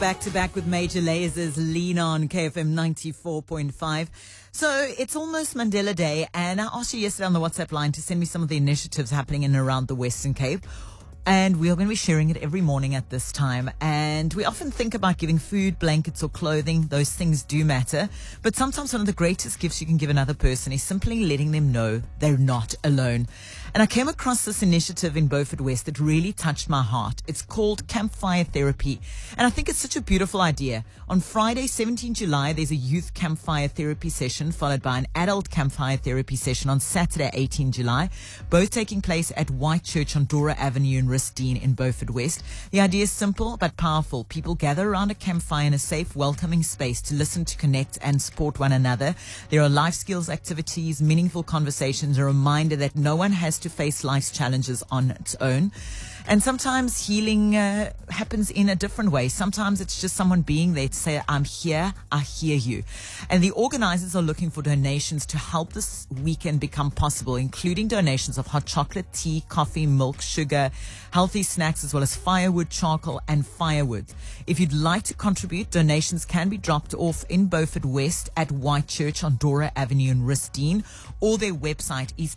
back to back with Major Laser's Lean On KFM 94.5. So it's almost Mandela Day, and I asked you yesterday on the WhatsApp line to send me some of the initiatives happening in and around the Western Cape. And we are going to be sharing it every morning at this time. And we often think about giving food, blankets, or clothing. Those things do matter. But sometimes one of the greatest gifts you can give another person is simply letting them know they're not alone. And I came across this initiative in Beaufort West that really touched my heart. It's called Campfire Therapy. And I think it's such a beautiful idea. On Friday, 17 July, there's a youth campfire therapy session followed by an adult campfire therapy session on Saturday, 18 July, both taking place at White Church on Dora Avenue in Ristine in Beaufort West. The idea is simple but powerful. People gather around a campfire in a safe, welcoming space to listen, to connect, and support one another. There are life skills activities, meaningful conversations, a reminder that no one has to face life's challenges on its own. And sometimes healing happens in a different way. Sometimes it's just someone being there to say, I'm here, I hear you. And the organizers are looking for donations to help this weekend become possible, including donations of hot chocolate, tea, coffee, milk, sugar, healthy snacks, as well as firewood, charcoal, and firewood. If you'd like to contribute, donations can be dropped off in Beaufort West at White Church on Dora Avenue in Ristine, or their website is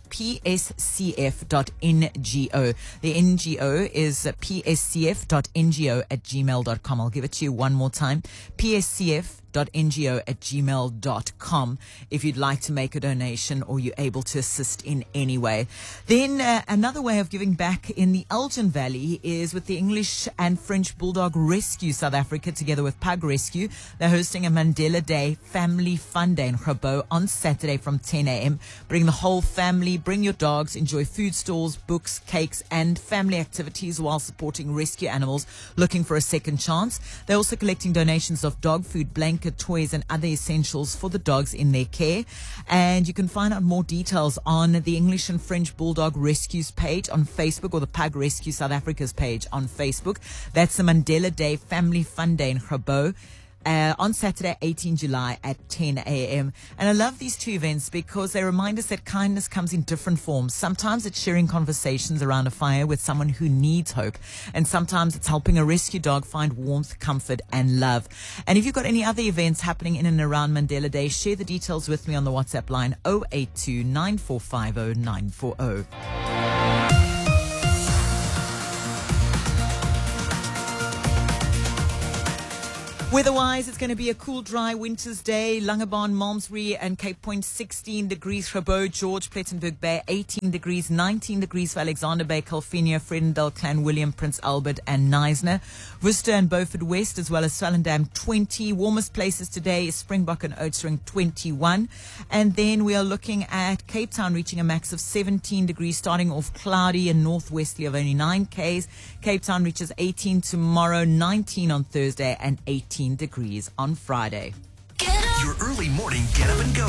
pscf.ngo. The NGO is pscf.ngo@gmail.com. I'll give it to you one more time. pscf.ngo@gmail.com if you'd like to make a donation or you're able to assist in any way. Then another way of giving back in the Elgin Valley is with the English and French Bulldog Rescue South Africa together with Pug Rescue. They're hosting a Mandela Day Family Fun Day in Grabo on Saturday from 10 a.m. Bring the whole family, bring your dogs, enjoy food stalls, books, cakes, and family activities while supporting rescue animals looking for a second chance. They're also collecting donations of dog food, blankets, toys, and other essentials for the dogs in their care. And you can find out more details on the English and French Bulldog Rescues page on Facebook, or the Pug Rescue South Africa's page on Facebook. That's the Mandela Day Family Fun Day in Grabo. On Saturday, 18 July at 10 a.m. And I love these two events because they remind us that kindness comes in different forms. Sometimes it's sharing conversations around a fire with someone who needs hope. And sometimes it's helping a rescue dog find warmth, comfort, and love. And if you've got any other events happening in and around Mandela Day, share the details with me on the WhatsApp line 082 9450 940. Weather-wise, it's going to be a cool, dry winter's day. Langebaan, Malmesbury and Cape Point, 16 degrees. Grabo, George, Plettenberg Bay, 18 degrees. 19 degrees for Alexander Bay, Calvinia, Fredendale, Clanwilliam, Prince Albert and Knysna. Worcester and Beaufort West, as well as Swellendam, 20. Warmest places today is Springbok and Oudtshoorn, 21. And then we are looking at Cape Town reaching a max of 17 degrees, starting off cloudy and northwesterly of only 9 k's. Cape Town reaches 18 tomorrow, 19 on Thursday, and 18 degrees on Friday. Your early morning get up and go.